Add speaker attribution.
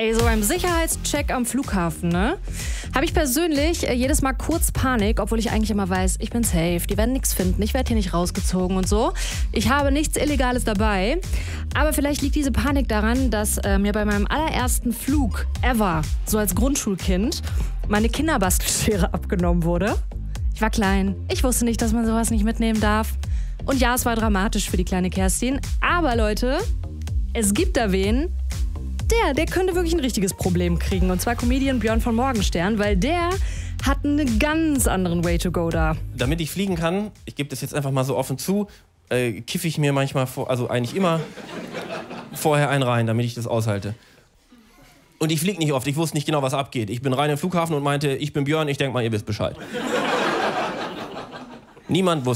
Speaker 1: Ey, so beim Sicherheitscheck am Flughafen, ne? Habe ich persönlich jedes Mal kurz Panik, obwohl ich eigentlich immer weiß, ich bin safe, die werden nichts finden, ich werde hier nicht rausgezogen und so. Ich habe nichts Illegales dabei. Aber vielleicht liegt diese Panik daran, dass mir bei meinem allerersten Flug ever, so als Grundschulkind, meine Kinderbastelschere abgenommen wurde. Ich war klein, ich wusste nicht, dass man sowas nicht mitnehmen darf. Und ja, es war dramatisch für die kleine Kerstin. Aber Leute, es gibt da wen, der könnte wirklich ein richtiges Problem kriegen. Und zwar Comedian Björn von Morgenstern, weil der hat einen ganz anderen Way to go da.
Speaker 2: Damit ich fliegen kann, ich gebe das jetzt einfach mal so offen zu, kiffe ich mir manchmal, also eigentlich immer vorher einen rein, damit ich das aushalte. Und ich fliege nicht oft, ich wusste nicht genau, was abgeht. Ich bin rein im Flughafen und meinte, ich bin Björn, ich denke mal, ihr wisst Bescheid. Niemand wusste.